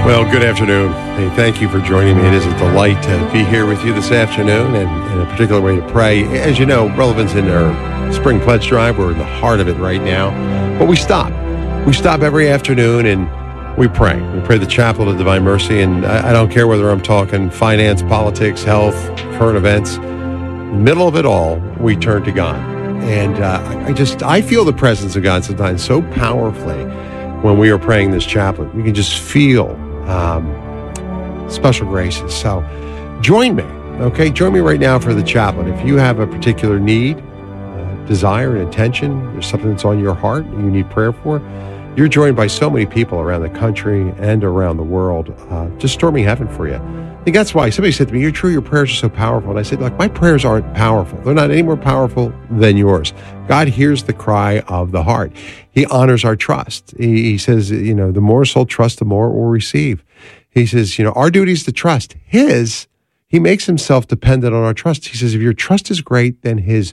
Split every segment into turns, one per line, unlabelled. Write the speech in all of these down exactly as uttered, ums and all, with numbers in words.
Well, good afternoon. Hey, thank you for joining me. It is a delight to be here with you this afternoon, and in a particular way to pray. As you know, Relevance in our Spring Pledge Drive, we're in the heart of it right now. But we stop. We stop every afternoon and we pray. We pray the Chaplet of Divine Mercy, and I, I don't care whether I'm talking finance, politics, health, current events. In the middle of it all, we turn to God. And uh, I just, I feel the presence of God sometimes so powerfully when we are praying this chaplet. You can just feel Um, special graces. So join me, okay? Join me right now for the chaplet. If you have a particular need, uh, desire, and intention, there's something that's on your heart and you need prayer for, you're joined by so many people around the country and around the world, uh, just storming heaven for you. I think that's why somebody said to me, "You're true, your prayers are so powerful." And I said, "Look, my prayers aren't powerful. They're not any more powerful than yours." God hears the cry of the heart. He honors our trust. He, he says, you know, the more soul trust, the more it will receive. He says, you know, our duty is to trust. His, he makes himself dependent on our trust. He says, if your trust is great, then his,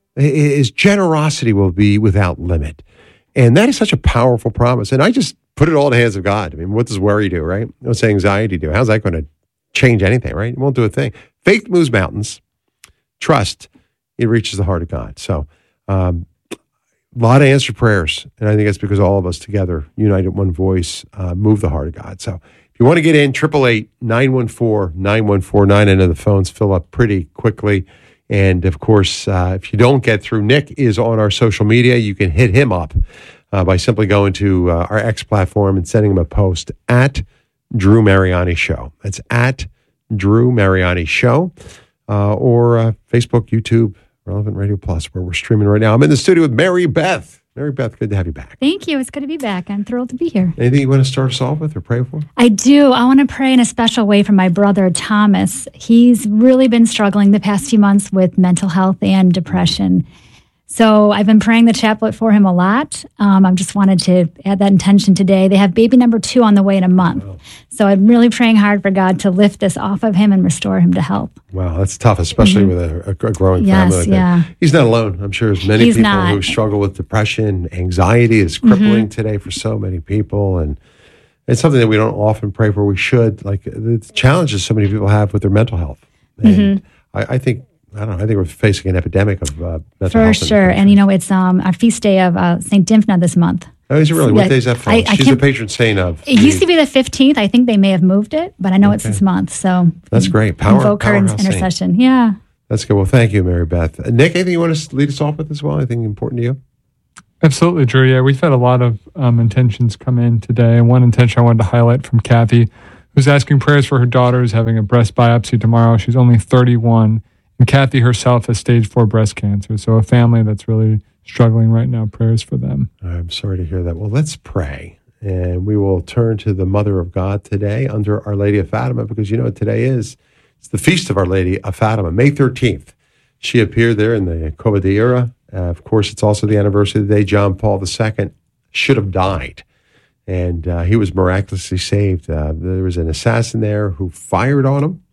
his generosity will be without limit. And that is such a powerful promise. And I just put it all in the hands of God. I mean, what does worry do, right? What's anxiety do? How's that going to change anything, right? It won't do a thing. Faith moves mountains. Trust, it reaches the heart of God. So, um, a lot of answered prayers. And I think that's because all of us together, united in one voice, uh, move the heart of God. So if you want to get in, eight eight eight, nine one four, nine one four nine. I know the phones fill up pretty quickly. And of course, uh, if you don't get through, Nick is on our social media. You can hit him up uh, by simply going to uh, our X platform and sending him a post at Drew Mariani Show. That's at Drew Mariani Show, uh, or uh, Facebook, YouTube, Relevant Radio Plus, where we're streaming right now. I'm in the studio with Mary Beth. Mary Beth, good to have you back.
Thank you. It's good to be back. I'm thrilled to be here.
Anything you want to start us off with or pray for?
I do. I want to pray in a special way for my brother, Thomas. He's really been struggling the past few months with mental health and depression. So I've been praying the chaplet for him a lot. Um, I just wanted to add that intention today. They have baby number two on the way in a month. Wow. So I'm really praying hard for God to lift this off of him and restore him to health.
Wow, that's tough, especially mm-hmm. with a, a growing
yes,
family like
yeah.
that. He's not alone. I'm sure there's many
He's
people
not.
who struggle with depression. Anxiety is crippling
mm-hmm. today
for so many people. And it's something that we don't often pray for. We should. Like the challenges so many people have with their mental health. And
mm-hmm.
I, I think I don't know. I think we're facing an epidemic of uh, mental
For
health.
For sure. And, you know, it's um, our feast day of uh, Saint Dymphna this month.
Oh, is it really? What
yeah,
day is that for?
I, I
She's the patron saint of...
It the, used to be the fifteenth. I think they may have moved it, but I know okay. it's this month. So
that's great. Power,
invoke her intercession. Saint. Yeah.
That's good. Well, thank you, Mary Beth. Uh, Nick, anything you want to lead us off with as well? Anything important to you?
Absolutely, Drew. Yeah, we've had a lot of um, intentions come in today. And one intention I wanted to highlight from Kathy, who's asking prayers for her daughter who's having a breast biopsy tomorrow. She's only thirty-one. And Kathy herself has stage four breast cancer. So a family that's really struggling right now, prayers for them.
I'm sorry to hear that. Well, let's pray. And we will turn to the Mother of God today under Our Lady of Fatima, because you know what today is? It's the feast of Our Lady of Fatima, May thirteenth. She appeared there in the COVID era. Uh, of course, it's also the anniversary of the day John Paul the Second should have died. And uh, he was miraculously saved. Uh, there was an assassin there who fired on him.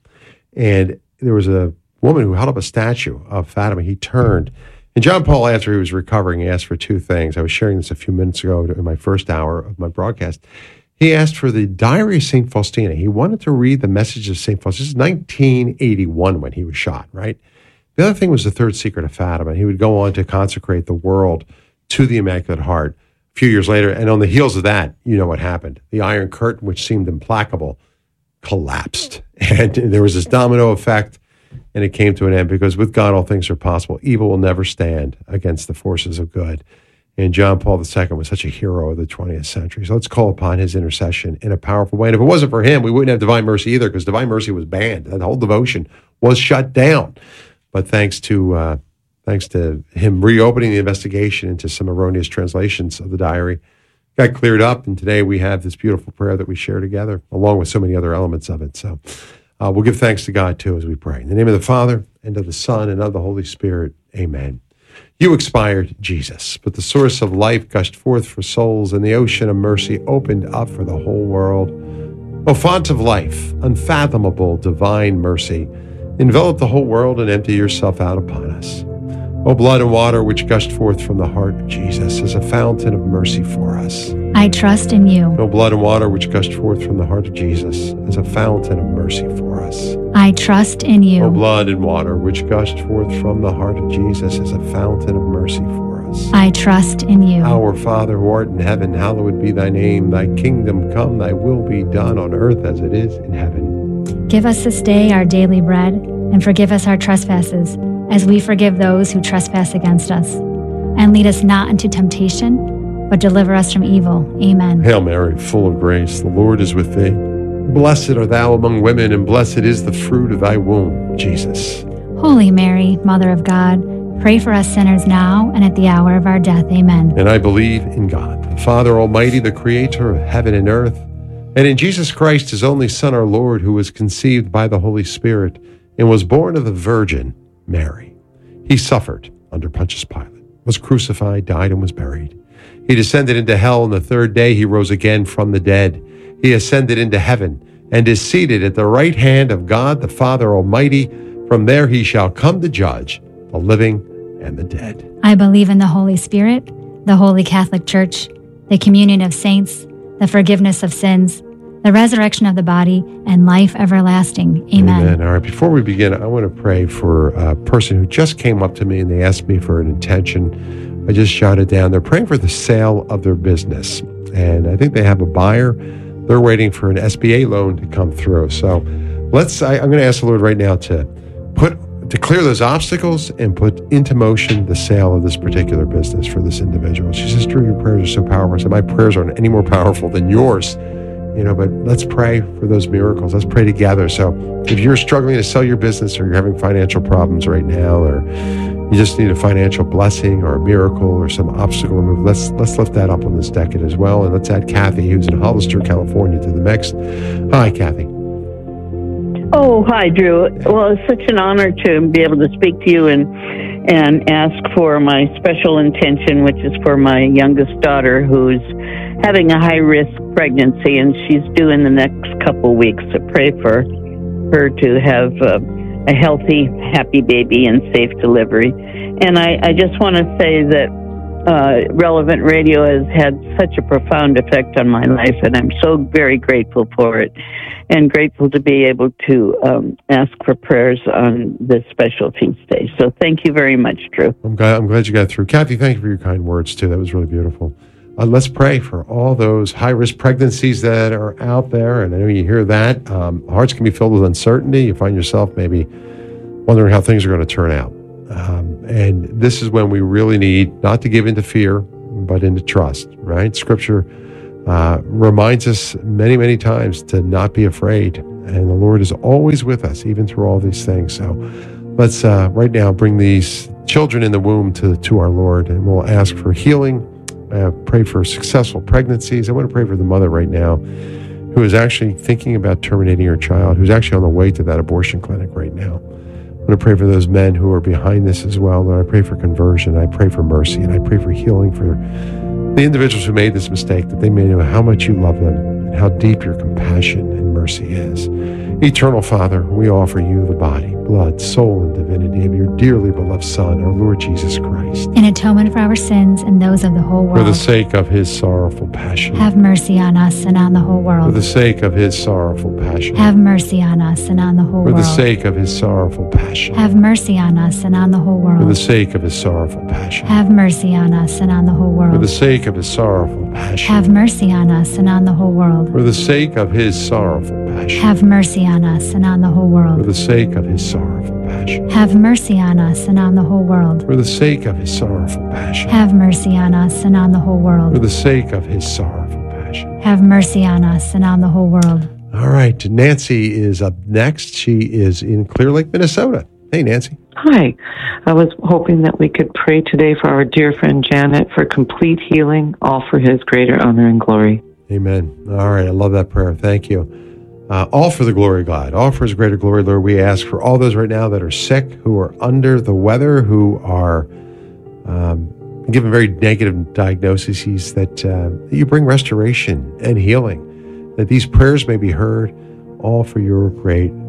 And there was a woman who held up a statue of Fatima. He turned. And John Paul, after he was recovering, he asked for two things. I was sharing this a few minutes ago in my first hour of my broadcast. He asked for the Diary of Saint Faustina. He wanted to read the message of Saint Faustina. This is nineteen eighty-one when he was shot, right? The other thing was the third secret of Fatima. He would go on to consecrate the world to the Immaculate Heart a few years later. And on the heels of that, you know what happened. The Iron Curtain, which seemed implacable, collapsed. And there was this domino effect. And it came to an end because with God, all things are possible. Evil will never stand against the forces of good. And John Paul the Second was such a hero of the twentieth century. So let's call upon his intercession in a powerful way. And if it wasn't for him, we wouldn't have Divine Mercy either, because Divine Mercy was banned. That whole devotion was shut down. But thanks to uh, thanks to him reopening the investigation into some erroneous translations of the diary, got cleared up. And today we have this beautiful prayer that we share together, along with so many other elements of it. So Uh, we'll give thanks to God, too, as we pray. In the name of the Father, and of the Son, and of the Holy Spirit, amen. You expired, Jesus, but the source of life gushed forth for souls, and the ocean of mercy opened up for the whole world. O font of life, unfathomable divine mercy, envelop the whole world and empty yourself out upon us. O blood and water which gushed forth from the heart of Jesus as a fountain of mercy for us.
I trust in you.
O blood and water which gushed forth from the heart of Jesus as a fountain of mercy for us.
I trust in you.
O blood and water which gushed forth from the heart of Jesus as a fountain of mercy for us.
I trust in you.
Our Father who art in heaven, hallowed be thy name. Thy kingdom come, thy will be done on earth as it is in heaven.
Give us this day our daily bread, and forgive us our trespasses, as we forgive those who trespass against us. And lead us not into temptation, but deliver us from evil. Amen.
Hail Mary, full of grace, the Lord is with thee. Blessed art thou among women, and blessed is the fruit of thy womb, Jesus.
Holy Mary, Mother of God, pray for us sinners now and at the hour of our death. Amen.
And I believe in God, the Father Almighty, the creator of heaven and earth, and in Jesus Christ, his only Son, our Lord, who was conceived by the Holy Spirit and was born of the Virgin Mary. He suffered under Pontius Pilate, was crucified, died, and was buried. He descended into hell, and the third day he rose again from the dead. He ascended into heaven and is seated at the right hand of God, the Father Almighty. From there he shall come to judge the living and the dead.
I believe in the Holy Spirit, the Holy Catholic Church, the communion of saints, the forgiveness of sins, the resurrection of the body, and life everlasting. Amen.
Amen. All right, before we begin, I want to pray for a person who just came up to me and they asked me for an intention. I just jotted down. They're praying for the sale of their business. And I think they have a buyer. They're waiting for an S B A loan to come through. So let's, I, I'm going to ask the Lord right now to put, to clear those obstacles and put into motion the sale of this particular business for this individual. She says, Drew, your prayers are so powerful. I said, my prayers aren't any more powerful than yours. You know, but let's pray for those miracles. Let's pray together. So if you're struggling to sell your business, or you're having financial problems right now, or you just need a financial blessing or a miracle or some obstacle removed, let's let's lift that up on this decade as well. And let's add Kathy, who's in Hollister, California, to the mix. Hi, Kathy.
Oh, hi, Drew. Well, it's such an honor to be able to speak to you and and ask for my special intention, which is for my youngest daughter, who's having a high-risk pregnancy, and she's due in the next couple weeks. To pray for her to have uh, a healthy, happy baby and safe delivery. And I, I just want to say that uh, Relevant Radio has had such a profound effect on my life, and I'm so very grateful for it, and grateful to be able to um, ask for prayers on this special feast day. So thank you very much, Drew.
I'm glad, I'm glad you got through. Kathy, thank you for your kind words, too. That was really beautiful. Uh, let's pray for all those high-risk pregnancies that are out there. And I know you hear that. Um, hearts can be filled with uncertainty. You find yourself maybe wondering how things are going to turn out. Um, and this is when we really need not to give into fear, but into trust, right? Scripture uh, reminds us many, many times to not be afraid. And the Lord is always with us, even through all these things. So let's uh, right now bring these children in the womb to, to our Lord, and we'll ask for healing. Uh, pray for successful pregnancies. I want to pray for the mother right now who is actually thinking about terminating her child, who's actually on the way to that abortion clinic right now. I want to pray for those men who are behind this as well. Lord, I pray for conversion. I pray for mercy, and I pray for healing for the individuals who made this mistake, that they may know how much you love them and how deep your compassion and mercy is. Eternal Father, we offer you the body, blood, soul, and divinity of your dearly beloved Son, our Lord Jesus Christ.
In atonement for our sins and those of the whole world.
For the sake of his sorrowful passion.
Have mercy on us and on the whole world.
For the sake of his sorrowful passion.
Have mercy on us and on the whole
For
world.
the sake of his sorrowful passion.
Have mercy on us and on the whole world.
For the sake of his sorrowful passion.
Have mercy on us and on the whole world.
For the sake of his sorrowful passion.
Have mercy on us and on the whole world.
For the sake of his sorrowful passion.
Have mercy on us and on the whole world.
For the sake of his sorrowful passion.
Have mercy on us and on the whole world.
For the sake of his sorrowful passion.
Have mercy on us and on the whole world.
For the sake of his sorrowful passion.
Have mercy on us and on the whole world.
All right, Nancy is up next. She is in Clear Lake, Minnesota. Hey, Nancy.
Hi. I was hoping that we could pray today for our dear friend Janet for complete healing, all for his greater honor and glory.
Amen. All right, I love that prayer. Thank you. Uh, all for the glory of God, all for his greater glory, Lord. We ask for all those right now that are sick, who are under the weather, who are um, given very negative diagnoses, that, uh, that you bring restoration and healing, that these prayers may be heard, all for your great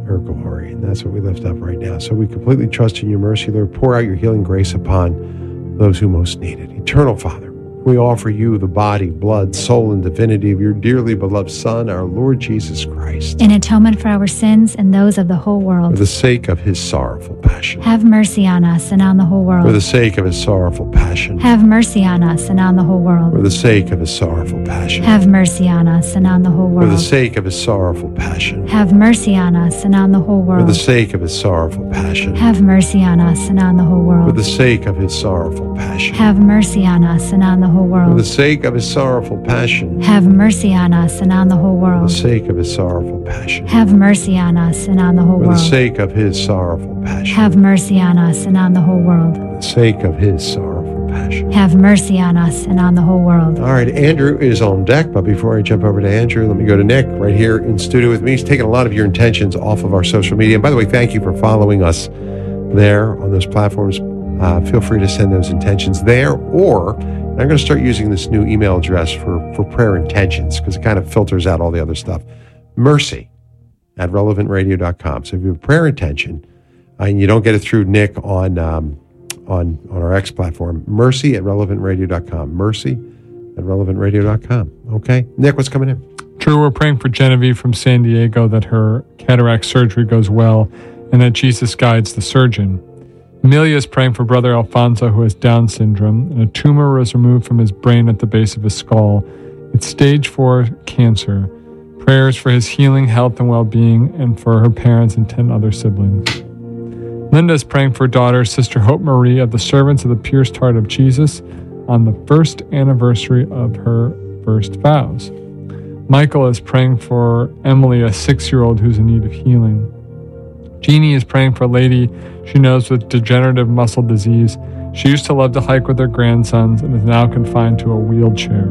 her glory. And that's what we lift up right now. So we completely trust in your mercy, Lord. Pour out your healing grace upon those who most need it. Eternal Father, we offer you the body, blood, soul, and divinity of your dearly beloved Son, our Lord Jesus Christ,
in atonement for our sins and those of the whole world.
for the sake of his sorrowful passion.
Have mercy on us and on the whole
For the
world.
sake of his sorrowful passion.
Have mercy on us and on the whole
For
world.
the sake of his sorrowful passion.
Have mercy on us and on the whole
For the
world.
sake of his sorrowful passion.
Have mercy on us and on the whole
For the
world.
sake of his sorrowful passion.
Have mercy on us and on the whole
For
world.
the sake of his sorrowful passion.
Have mercy on us and on the whole
For the
world.
sake of his sorrowful passion.
Have mercy on us and on the whole
For the
world.
sake of his sorrowful passion.
Have mercy on us and on the whole
For the
world.
sake of his sorrowful passion.
Have mercy on us and on the whole world.
For the sake of his sorrowful passion.
Have mercy on us and on the whole world.
All right, Andrew is on deck, but before I jump over to Andrew, let me go to Nick right here in studio with me. He's taking a lot of your intentions off of our social media. And by the way, thank you for following us there on those platforms. Uh, feel free to send those intentions there, or I'm going to start using this new email address for, for prayer intentions because it kind of filters out all the other stuff. Mercy at relevant radio dot com. So if you have a prayer intention uh, and you don't get it through Nick on um, on on our X platform, mercy at relevant radio dot com. Mercy at relevant radio dot com. Okay. Nick, what's coming in?
Drew, we're praying for Genevieve from San Diego that her cataract surgery goes well and that Jesus guides the surgeon. Amelia is praying for brother Alfonso, who has Down syndrome, and a tumor was removed from his brain at the base of his skull. It's stage four cancer. Prayers for his healing, health, and well-being, and for her parents and ten other siblings. Linda is praying for daughter, Sister Hope Marie, of the Servants of the Pierced Heart of Jesus on the first anniversary of her first vows. Michael is praying for Emily, a six-year-old who's in need of healing. Jeannie is praying for a lady she knows with degenerative muscle disease. She used to love to hike with her grandsons and is now confined to a wheelchair.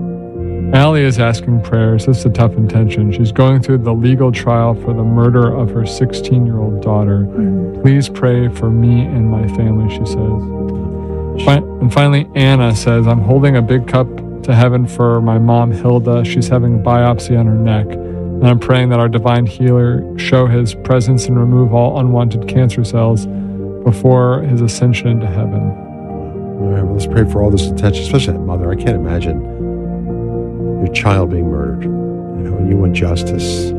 Allie is asking prayers. This is a tough intention. She's going through the legal trial for the murder of her sixteen-year-old daughter.
Mm-hmm.
Please pray for me and my family, she says. Fi- and finally, Anna says, I'm holding a big cup to heaven for my mom, Hilda. She's having a biopsy on her neck. And I'm praying that our divine healer show his presence and remove all unwanted cancer cells before his ascension into heaven.
All right, well, let's pray for all this attention, especially that mother. I can't imagine your child being murdered, you know, and you want justice.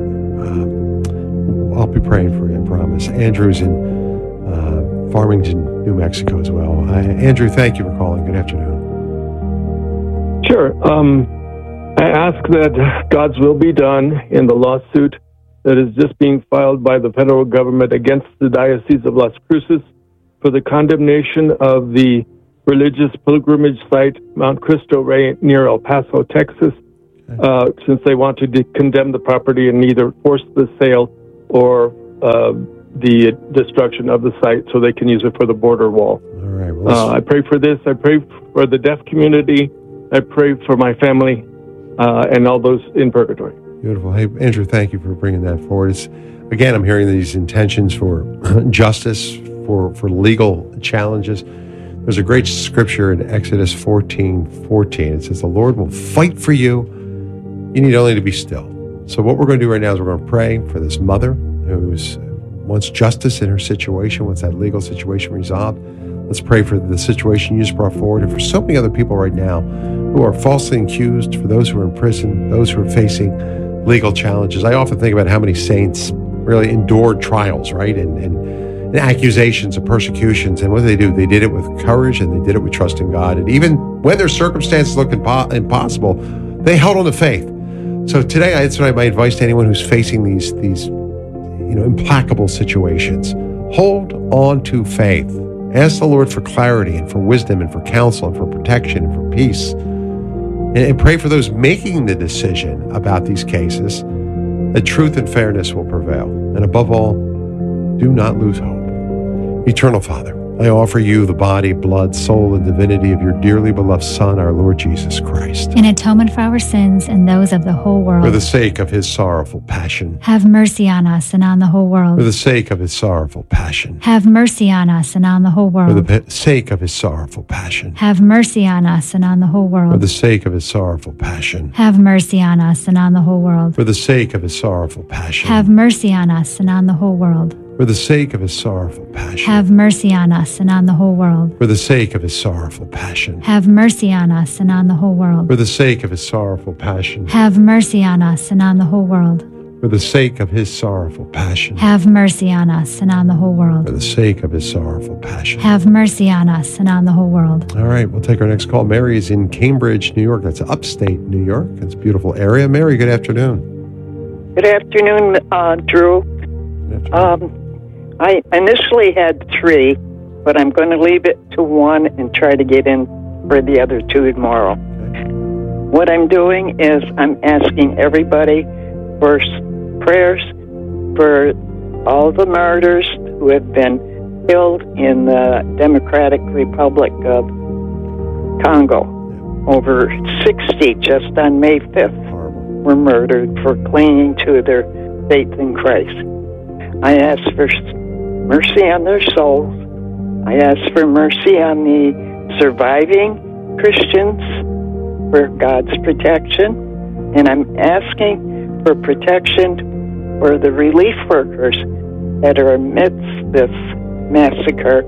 Um, I'll be praying for you, I promise. Andrew's in uh, Farmington, New Mexico as well. Uh, Andrew, thank you for calling. Good afternoon.
Sure. Um, I ask that God's will be done in the lawsuit that is just being filed by the federal government against the Diocese of Las Cruces for the condemnation of the religious pilgrimage site, Mount Cristo Rey, near El Paso, Texas, uh, since they want to de- condemn the property and either force the sale or uh, the destruction of the site so they can use it for the border wall.
All right. Well,
Uh, I pray for this. I pray for the deaf community. I pray for my family. Uh, and all those in purgatory.
beautiful. Hey, Andrew, thank you for bringing that forward. It's, again, I'm hearing these intentions for justice, for, for legal challenges. There's a great scripture in Exodus fourteen fourteen. It says, the Lord will fight for you. You need only to be still. So what we're going to do right now is we're going to pray for this mother who's wants justice in her situation, wants that legal situation resolved. Let's pray for the situation you just brought forward and for so many other people right now who are falsely accused, for those who are in prison, those who are facing legal challenges. I often think about how many saints really endured trials, right? And, and, and accusations and persecutions. And what did they do? They did it with courage and they did it with trust in God. And even when their circumstances looked impo- impossible, they held on to faith. So today, that's what my advice to anyone who's facing these, these, you know, implacable situations. Hold on to faith. Ask the Lord for clarity and for wisdom and for counsel and for protection and for peace. And, and pray for those making the decision about these cases that truth and fairness will prevail. And above all, do not lose hope. Eternal Father, I offer you the body, blood, soul, and divinity of your dearly beloved Son, our Lord Jesus Christ.
In atonement for our sins and those of the whole world.
For the sake of his sorrowful passion.
Have mercy on us and on the whole world.
For the sake of his sorrowful passion.
Have mercy on us and on the whole world.
For the sake of his sorrowful passion.
Have mercy on us and on the whole world.
For the sake of his sorrowful passion.
Have mercy on us and on the whole world.
For the sake of his sorrowful passion.
Have mercy on us and on the whole world.
For the sake of his sorrowful passion.
Have mercy on us and on the whole world.
For the sake of his sorrowful passion.
Have mercy on us and on the whole world.
For the sake of his sorrowful passion.
Have mercy on us and on the whole world.
For the sake of his sorrowful passion.
Have mercy on us and on the whole world.
For the sake of his sorrowful passion.
Have mercy on us and on the whole world.
All right, we'll take our next call. Mary is in Cambridge, New York. That's upstate New York. It's a beautiful area. Mary, good afternoon.
Good afternoon, uh, Drew.
Good afternoon.
Um, I initially had three, but I'm going to leave it to one and try to get in for the other two tomorrow.
Okay.
What I'm doing is I'm asking everybody for prayers for all the martyrs who have been killed in the Democratic Republic of Congo. Over sixty just on May fifth
Horrible.
were murdered for clinging to their faith in Christ. I ask for mercy on their souls. I ask for mercy on the surviving Christians, for God's protection. And I'm asking for protection for the relief workers that are amidst this massacre,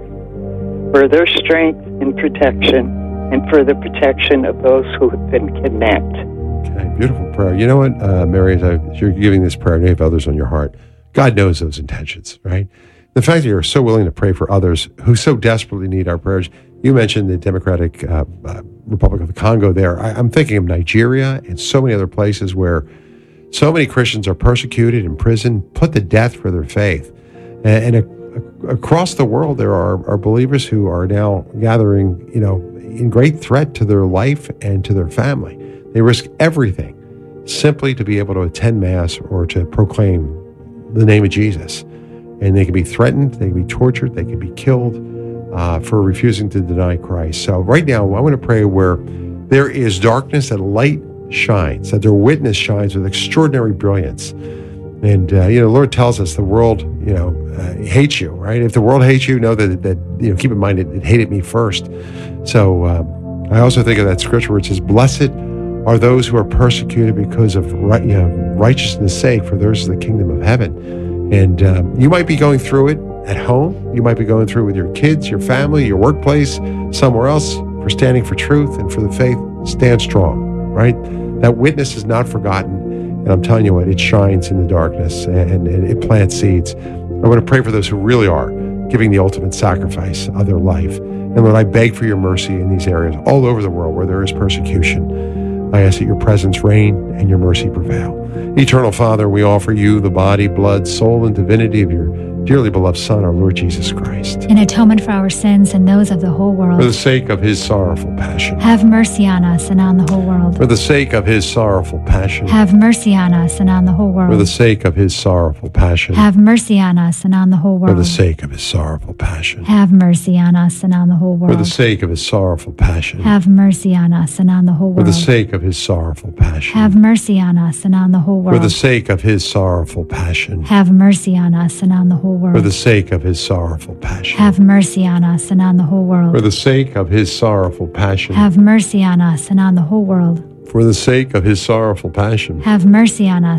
for their strength and protection, and for the protection of those who have been kidnapped.
Okay, beautiful prayer. You know what, uh, Mary, as, I, as you're giving this prayer, and you have others on your heart, God knows those intentions, right? The fact that you're so willing to pray for others who so desperately need our prayers. You mentioned the Democratic uh, uh, Republic of the Congo there. I, I'm thinking of Nigeria and so many other places where so many Christians are persecuted, imprisoned, put to death for their faith. And, and a, a, across the world, there are, are believers who are now gathering, you know, in great threat to their life and to their family. They risk everything simply to be able to attend Mass or to proclaim the name of Jesus. And they can be threatened, they can be tortured, they can be killed uh, for refusing to deny Christ. So right now, I want to pray where there is darkness, that light shines, that their witness shines with extraordinary brilliance. And, uh, you know, the Lord tells us the world, you know, uh, hates you, right? If the world hates you, know that, that you know, keep in mind it, it hated me first. So um, I also think of that scripture where it says, blessed are those who are persecuted because of right, you know, righteousness' sake, for theirs is the kingdom of heaven. And um, you might be going through it at home. You might be going through it with your kids, your family, your workplace, somewhere else. For standing for truth and for the faith, stand strong, right? That witness is not forgotten. And I'm telling you what, it shines in the darkness and, and it plants seeds. I want to pray for those who really are giving the ultimate sacrifice of their life. And Lord, I beg for your mercy in these areas all over the world where there is persecution. I ask that your presence reign and your mercy prevail. Eternal Father, we offer you the body, blood, soul, and divinity of your dearly beloved Son, our Lord Jesus Christ.
In atonement for our sins and those of the whole world.
For the sake of his sorrowful passion.
Have mercy on us and on the whole world.
For the sake of his sorrowful passion.
Have mercy on us and on the whole world.
For the sake of his sorrowful passion.
Have mercy on us and on the whole world.
For the sake of his sorrowful passion.
Have mercy on us and on the whole world.
For the sake of his sorrowful passion.
Have mercy on us and on the whole world.
For the sake of his sorrowful passion.
Have mercy on us and on the whole world.
For the sake of his sorrowful passion.
Have mercy on us and on the whole world.
For the sake of his sorrowful passion.
Have mercy on us and on the whole world.
For the sake of his sorrowful passion.
Have mercy on us and on the whole world.
For the sake of his sorrowful passion.
Have mercy on us